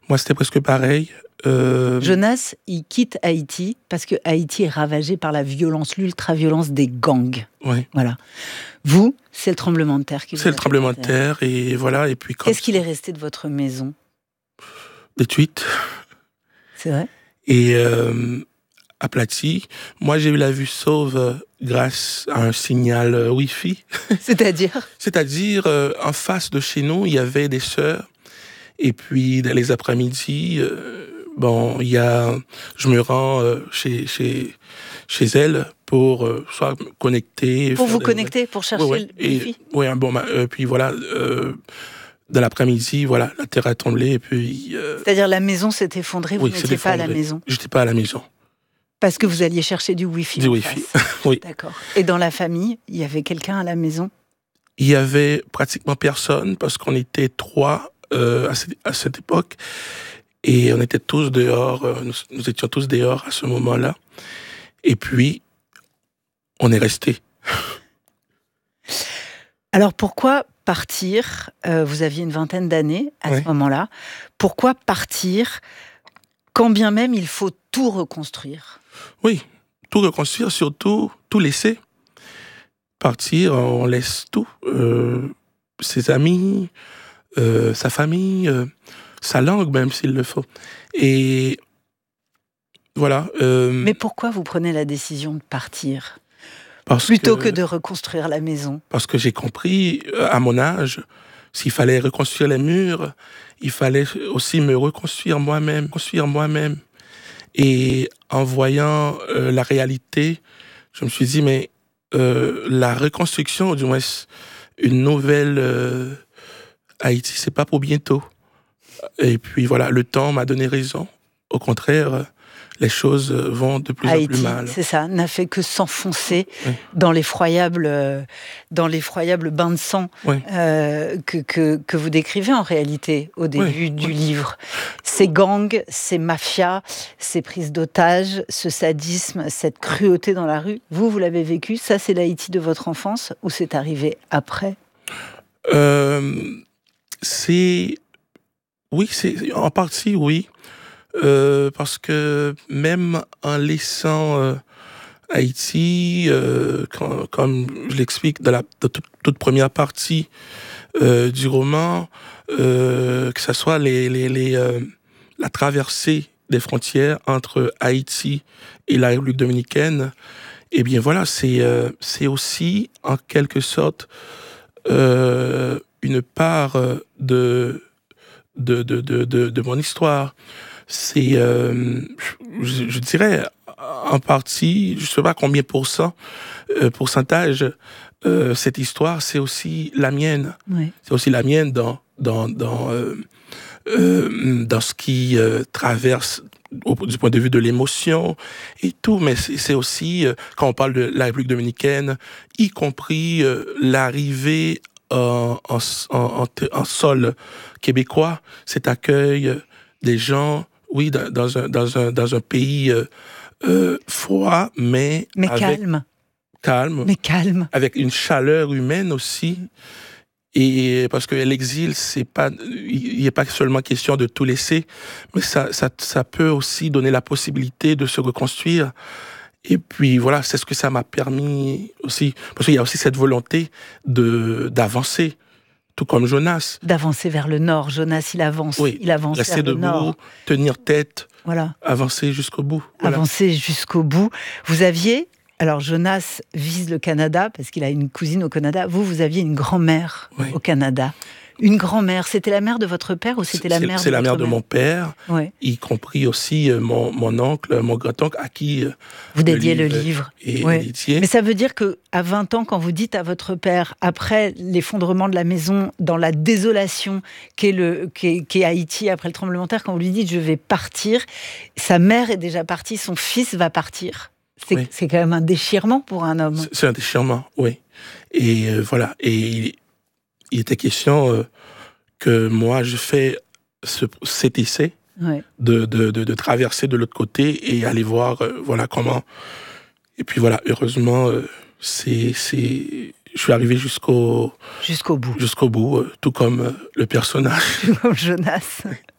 Moi, c'était presque pareil. Jonas, il quitte Haïti parce que Haïti est ravagé par la violence, l'ultra-violence des gangs. Oui. Voilà. Vous, c'est le tremblement de terre qui vous a C'est le fait tremblement de partir. terre, et voilà. Et puis, Qu'est-ce qu'il est resté de votre maison? Des tweets. C'est vrai? Et aplati. Moi, j'ai eu la vue sauve grâce à un signal Wi-Fi. C'est-à-dire? C'est-à-dire, en face de chez nous, il y avait des sœurs. Et puis, dans les après-midi, je me rends chez elles pour soit me connecter. Pour vous connecter, pour chercher le Wi-Fi? Oui, puis voilà, dans l'après-midi, voilà, la terre a tremblé, et puis... C'est-à-dire la maison s'est effondrée, vous n'étiez pas à la maison? J'étais pas à la maison. Parce que vous alliez chercher du Wi-Fi. Du Wi-Fi, oui. D'accord. Et dans la famille, il y avait quelqu'un à la maison? Il y avait pratiquement personne, parce qu'on était 3 à cette époque, et on était tous dehors, nous étions tous dehors à ce moment-là, et puis on est restés. Alors pourquoi partir? Vous aviez une vingtaine d'années à ce moment-là. Pourquoi partir quand bien même il faut tout reconstruire? Oui, tout reconstruire, surtout tout laisser. Partir, on laisse tout. Ses amis, sa famille, sa langue même s'il le faut. Et voilà. Mais pourquoi vous prenez la décision de partir plutôt que de reconstruire la maison? Parce que j'ai compris, à mon âge, s'il fallait reconstruire les murs, il fallait aussi me reconstruire moi-même, construire moi-même. Et en voyant la réalité, je me suis dit, mais la reconstruction, ou du moins une nouvelle Haïti, c'est pas pour bientôt. Et puis voilà, le temps m'a donné raison. Au contraire, les choses vont de plus en plus mal. C'est ça, n'a fait que s'enfoncer dans l'effroyable bain de sang que vous décrivez en réalité au début du livre. Ces gangs, ces mafias, ces prises d'otages, ce sadisme, cette cruauté dans la rue, vous l'avez vécu? Ça, c'est l'Haïti de votre enfance ou c'est arrivé après? Oui, c'est en partie, oui. Parce que même en laissant Haïti, comme je l'explique dans la toute première partie du roman, que ce soit la traversée des frontières entre Haïti et la République dominicaine, eh bien voilà, c'est aussi en quelque sorte une part de mon histoire. C'est, je dirais, en partie, je ne sais pas combien pourcentage, cette histoire, c'est aussi la mienne. Oui. C'est aussi la mienne dans ce qui traverse du point de vue de l'émotion et tout, mais c'est aussi, quand on parle de la République dominicaine, y compris l'arrivée en sol québécois, cet accueil des gens, oui, dans un pays froid, mais calme, mais calme, avec une chaleur humaine aussi. Et parce que l'exil, il n'est pas seulement question de tout laisser, mais ça peut aussi donner la possibilité de se reconstruire. Et puis voilà, c'est ce que ça m'a permis aussi, parce qu'il y a aussi cette volonté d'avancer, tout comme Jonas. D'avancer vers le nord. Jonas, il avance, il avance rester vers le nord. Rester debout, tenir tête, voilà. Avancer jusqu'au bout. Voilà. Avancer jusqu'au bout. Vous aviez, alors Jonas vise le Canada, parce qu'il a une cousine au Canada. Vous aviez une grand-mère au Canada. Une grand-mère, c'était la mère de votre père ou c'était la mère de votre mère? C'est la mère de mon père, y compris aussi mon oncle, mon grand-oncle, à qui vous dédiez le livre. Dédié. Mais ça veut dire qu'à 20 ans, quand vous dites à votre père, après l'effondrement de la maison, dans la désolation qu'est Haïti après le tremblement de terre, quand vous lui dites « je vais partir », sa mère est déjà partie, son fils va partir. C'est quand même un déchirement pour un homme. C'est un déchirement, oui. Et voilà, et il était question que moi, je fais cet essai de traverser de l'autre côté et aller voir voilà comment. Et puis voilà, heureusement, je suis arrivé jusqu'au bout. Jusqu'au bout, tout comme le personnage. Tout comme Jonas.